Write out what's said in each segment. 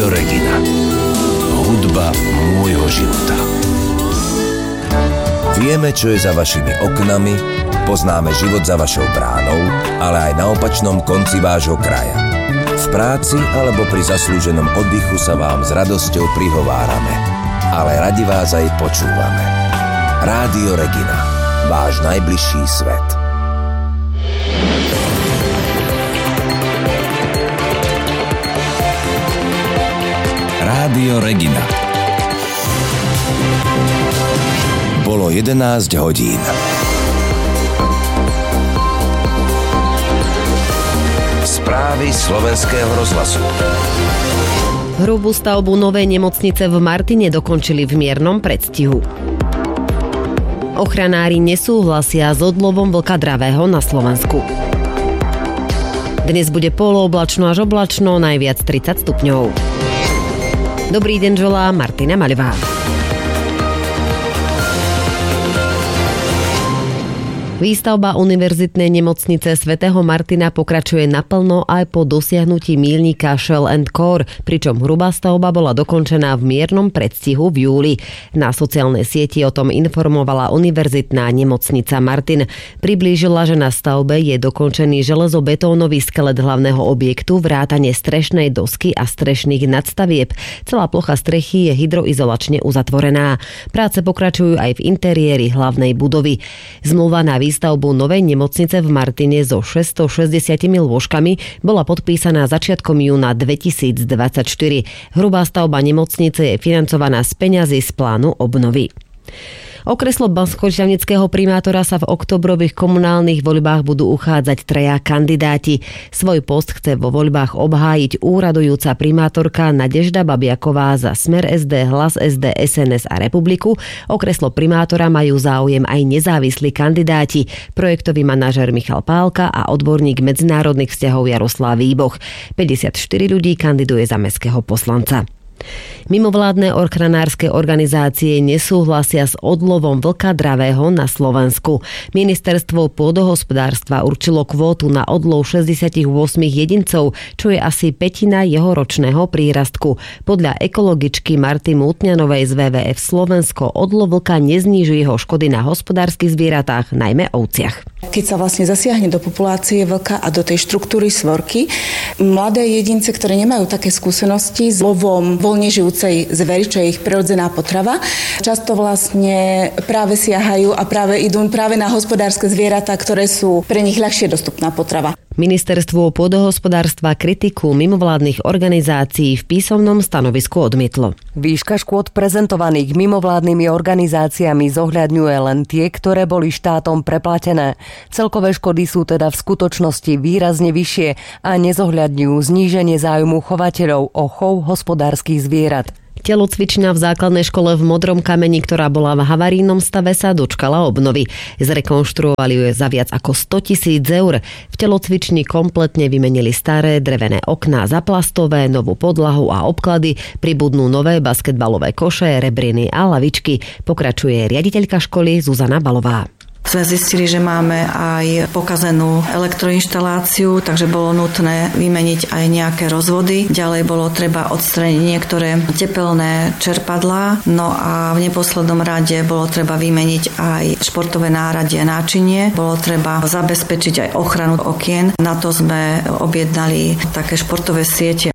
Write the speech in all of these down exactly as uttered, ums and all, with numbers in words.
Rádio Regina. Hudba môjho života. Vieme, čo je za vašimi oknami, poznáme život za vašou bránou, ale aj na opačnom konci vášho kraja. V práci alebo pri zaslúženom oddychu sa vám s radosťou prihovárame, ale radi vás aj počúvame. Rádio Regina. Váš najbližší svet. Rádio Regina. Bolo jedenásť hodín. Správy slovenského rozhlasu. Hrubú stavbu novej nemocnice v Martine dokončili v miernom predstihu. Ochranári nesúhlasia s odlovom vlkadravého na Slovensku. Dnes bude polooblačno až oblačno, najviac tridsať stupňov. Dobrý deň, želá Martina Maľová. Výstavba univerzitnej nemocnice svätého Martina pokračuje naplno aj po dosiahnutí míľnika Shell and Core, pričom hrubá stavba bola dokončená v miernom predstihu v júli. Na sociálnej sieti o tom informovala univerzitná nemocnica Martin. Priblížila, že na stavbe je dokončený železobetónový skelet hlavného objektu, vrátane strešnej dosky a strešných nadstavieb. Celá plocha strechy je hydroizolačne uzatvorená. Práce pokračujú aj v interiéri hlavnej budovy. Zmluva na výstavbu novej nemocnice v Martine so šesťstošesťdesiat lôžkami bola podpísaná začiatkom júna dvetisícdvadsaťštyri. Hrubá stavba nemocnice je financovaná z peňazí z plánu obnovy. O kreslo banskoštiavnického primátora sa v októbrových komunálnych voľbách budú uchádzať traja kandidáti. Svoj post chce vo voľbách obhájiť úradujúca primátorka Nadežda Babiaková za Smer es dé, Hlas es dé, es en es a Republiku. O kreslo primátora majú záujem aj nezávislí kandidáti, projektový manažér Michal Pálka a odborník medzinárodných vzťahov Jaroslav Výboch. päťdesiatštyri ľudí kandiduje za mestského poslanca. Mimovládne ochranárske organizácie nesúhlasia s odlovom vlka dravého na Slovensku. Ministerstvo pôdohospodárstva určilo kvótu na odlov šesťdesiatosem jedincov, čo je asi pätina jeho ročného prírastku. Podľa ekologičky Marty Mútňanovej z vé vé ef Slovensko odlov vlka neznižuje jeho škody na hospodárskych zvieratách, najmä ovciach. Keď sa vlastne zasiahne do populácie vlka a do tej štruktúry svorky, mladé jedince, ktoré nemajú také skúsenosti s lovom voľne žijúcej zvery, čo je ich prirodzená potrava, často vlastne práve siahajú a práve idú práve na hospodárske zvieratá, ktoré sú pre nich ľahšie dostupná potrava. Ministerstvo pôdohospodárstva kritiku mimovládnych organizácií v písomnom stanovisku odmietlo. Výška škôd prezentovaných mimovládnymi organizáciami zohľadňuje len tie, ktoré boli štátom preplatené. Celkové škody sú teda v skutočnosti výrazne vyššie a nezohľadňujú zníženie záujmu chovateľov o chov hospodárskych zvierat. Telocvičňa v základnej škole v Modrom Kameni, ktorá bola v havarijnom stave, sa dočkala obnovy. Zrekonštruovali ju za viac ako stotisíc eur. V telocvični kompletne vymenili staré drevené okná za plastové, novú podlahu a obklady, pribudnú nové basketbalové koše, rebriny a lavičky. Pokračuje riaditeľka školy Zuzana Balová. Sme zistili, že máme aj pokazenú elektroinštaláciu, takže bolo nutné vymeniť aj nejaké rozvody. Ďalej bolo treba odstrániť niektoré tepelné čerpadlá. No a v neposlednom rade bolo treba vymeniť aj športové náradie náčinie. Bolo treba zabezpečiť aj ochranu okien. Na to sme objednali také športové siete.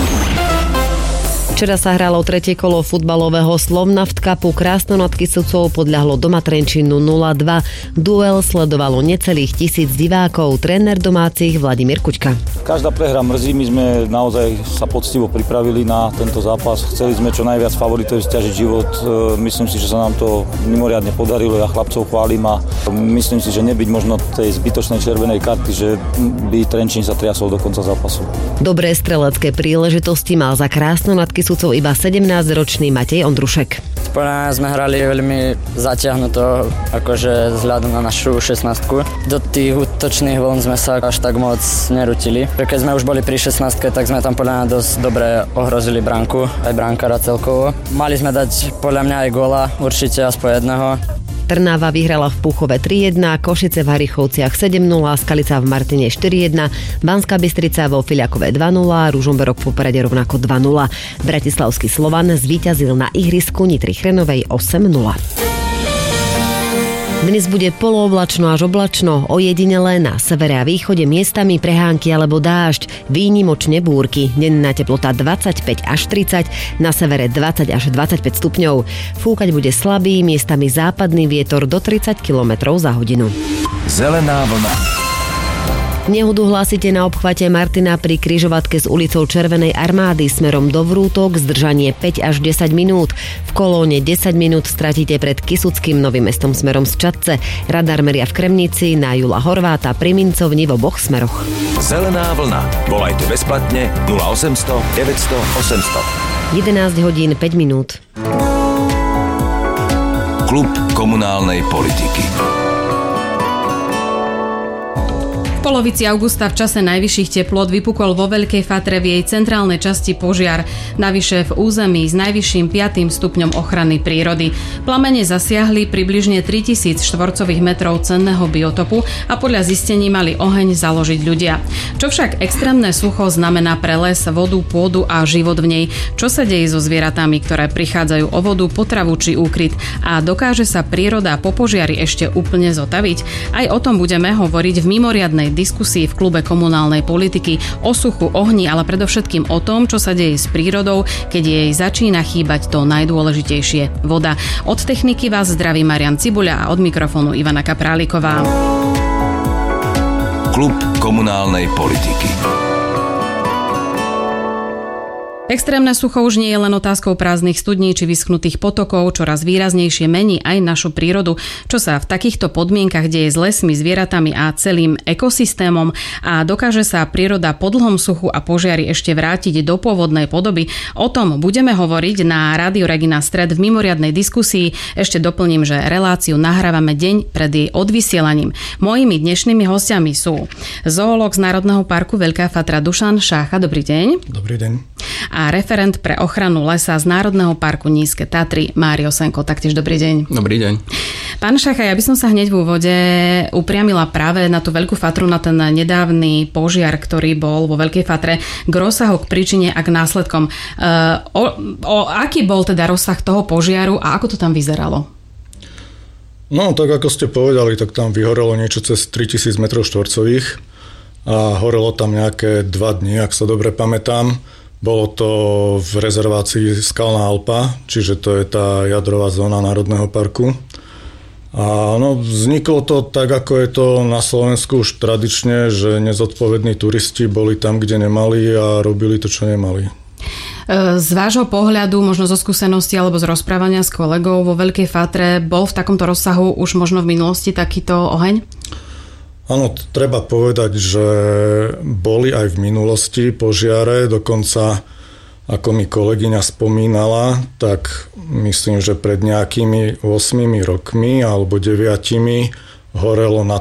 Včera sa hralo tretie kolo futbalového Slovnaft Cupu. Krásno nad Kysucou podľahlo Doma Trenčínu nula dva. Duel sledovalo necelých tisíc divákov. Tréner domácich Vladimír Kučka. Každá prehra mrzí, my sme naozaj sa poctivo pripravili na tento zápas. Chceli sme čo najviac favoritov stiažiť život. Myslím si, že sa nám to mimoriadne podarilo. Ja chlapcov chválim a myslím si, že nebyť možno tej zbytočnej červenej karty, že by Trenčín sa triasol do konca zápasu. Dobré strelecké príležitosti mal za Krásno nad Kysucou iba sedemnásťročný Matej Ondrušek. Podľa nás sme hrali veľmi zatiahnuto, akože vzhľadom na našu šestnástku. Do tých útočných vln sme sa až tak moc nerutili. Keď sme už boli pri šestnástke, tak sme tam podľa mňa dosť dobre ohrozili bránku, aj bránkara celkovo. Mali sme dať podľa mňa aj góla, určite aspoň jedného. Trnava vyhrala v Púchove tri jedna, Košice v Harichovciach sedem nula, Skalica v Martine štyri jedna, Banská Bystrica vo Filiakove dva nula, Ružomberok v Poprade rovnako dva nula. Bratislavský Slovan zvíťazil na ihrisku Nitry Chrenovej osem nula. Dnes bude polooblačno až oblačno, ojedinelé na severe a východe miestami prehánky alebo dážď, výnimočne búrky, denná teplota dvadsaťpäť až tridsať, na severe dvadsať až dvadsaťpäť stupňov. Fúkať bude slabý, miestami západný vietor do tridsať kilometrov za hodinu. Zelená vlna. Nehodu hlásite na obchvate Martina pri križovatke s ulicou Červenej armády smerom do Vrútok, zdržanie päť až desať minút. V kolóne desať minút stratíte pred Kisuckým Novým Mestom smerom z Čadce. Radar meria v Kremnici, na Jula Horváta pri Mincovni v oboch smeroch. Zelená vlna. Volajte bezplatne nula osemsto deväťsto osemsto. jedenásť hodín päť minút. Klub komunálnej politiky. V polovici augusta v čase najvyšších teplôt vypukol vo Veľkej Fatre v jej centrálnej časti požiar, navyše v území s najvyšším piatym stupňom ochrany prírody. Plamene zasiahli približne tritisíc štvorcových metrov cenného biotopu a podľa zistení mali oheň založiť ľudia. Čo však extrémne sucho znamená pre les, vodu, pôdu a život v nej? Čo sa deje so zvieratami, ktoré prichádzajú o vodu, potravu či úkryt? A dokáže sa príroda po požiari ešte úplne zotaviť? Aj o tom budeme hovoriť v mimoriadnej diskusii v klube komunálnej politiky o suchu, ohni, ale predovšetkým o tom, čo sa deje s prírodou, keď jej začína chýbať to najdôležitejšie, voda. Od techniky vás zdraví Marian Cibuľa a od mikrofónu Ivana Kapráliková. Klub komunálnej politiky. Extrémne sucho už nie je len otázkou prázdnych studní či vyschnutých potokov, čoraz výraznejšie mení aj našu prírodu, čo sa v takýchto podmienkach deje s lesmi, zvieratami a celým ekosystémom a dokáže sa príroda po dlhom suchu a požiari ešte vrátiť do pôvodnej podoby. O tom budeme hovoriť na Rádiu Regina Stred v mimoriadnej diskusii. Ešte doplním, že reláciu nahrávame deň pred jej odvysielaním. Mojimi dnešnými hostiami sú zoológ z Národného parku Veľká Fatra Dušan Šácha. Dobrý deň. Dobrý deň. A referent pre ochranu lesa z Národného parku Nízke Tatry Mário Senko. Taktiež dobrý deň. Dobrý deň. Pán Šacha, ja by som sa hneď v úvode upriamila práve na tú Veľkú Fatru, na ten nedávny požiar, ktorý bol vo Veľkej Fatre, k rozsahu, k príčine a k následkom. O, o aký bol teda rozsah toho požiaru a ako to tam vyzeralo? No, tak ako ste povedali, tak tam vyhorelo niečo cez tritisíc metrov štvorcových a horelo tam nejaké dva dni, ak sa dobre pamätám. Bolo to v rezervácii Skalná Alpa, čiže to je tá jadrová zóna Národného parku. A no, vzniklo to tak, ako je to na Slovensku už tradične, že nezodpovední turisti boli tam, kde nemali a robili to, čo nemali. Z vášho pohľadu, možno zo skúsenosti alebo z rozprávania s kolegou vo Veľkej Fatre, bol v takomto rozsahu už možno v minulosti takýto oheň? Áno, treba povedať, že boli aj v minulosti požiare, dokonca ako mi kolegyňa spomínala, tak myslím, že pred nejakými ôsmimi rokmi alebo deviatimi horelo na